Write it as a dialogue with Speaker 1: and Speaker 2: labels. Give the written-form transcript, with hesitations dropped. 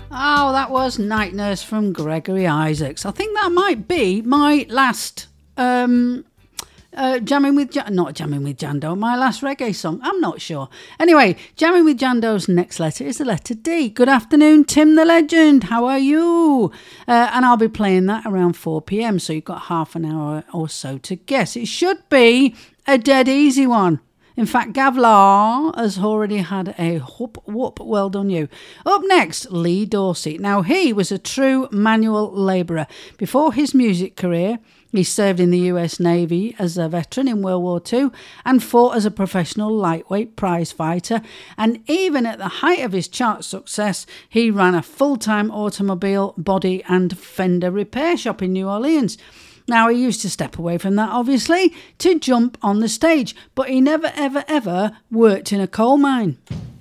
Speaker 1: Oh, that was Night Nurse from Gregory Isaacs. I think that might be my last not Jamming with Jando, my last reggae song. I'm not sure. Anyway, Jamming with Jando's next letter is the letter D. Good afternoon, Tim the Legend. How are you? And I'll be playing that around 4 p.m, so you've got half an hour or so to guess. It should be a dead easy one. In fact, Gavlar has already had a whoop. Well done, you. Up next, Lee Dorsey. Now, he was a true manual labourer. Before his music career, he served in the US Navy as a veteran in World War II and fought as a professional lightweight prize fighter. And even at the height of his chart success, he ran a full-time automobile body and fender repair shop in New Orleans. Now, he used to step away from that, obviously, to jump on the stage, but he never, ever, ever worked in a coal mine.